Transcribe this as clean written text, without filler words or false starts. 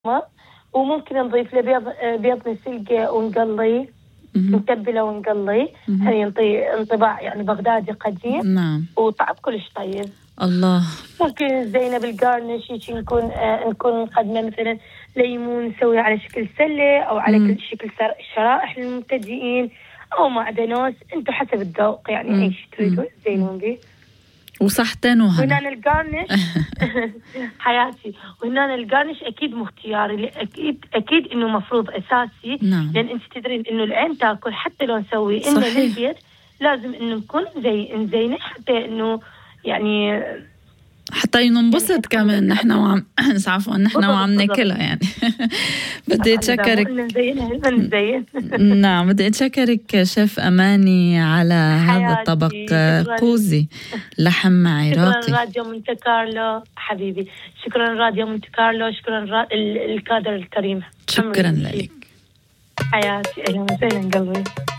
وممكن نضيف له بيض نسلقه ونقليه، نتبله ونقليه، هذا ينطي انطباع يعني بغدادي قديم. نعم. وطعم كلش طيب. الله. ممكن زينه بالجارنش نكون قدمه مثلا ليمون نسويه على شكل سله او على شكل شرائح للمبتدئين او معدنوس، انتم حسب الذوق يعني اي شيء تريدوا تزينون به. وصحتين وهنا. وهنا الجارنش حياتي، وهنا الجارنش اكيد مو اختياري، اكيد انه مفروض اساسي. نعم. لان انت تدرين انه العين تاكل حتى لو نسوي انه للبيت لازم انه نكون زينه حتى انه يعني حتى ننبسط يعني كمان نحن وعم عفوا نحن وعم ناكلها يعني. بدي اتشكرك. نعم بدي اتشكرك شيف أماني على هذا الطبق قوزي لحم عراقي. شكرا راديو مونte كارلو حبيبي، شكرا راديو مونte كارلو، شكرا الكادر الكريم. شكرا لك حياتي. اهلا وسهلا قلبي.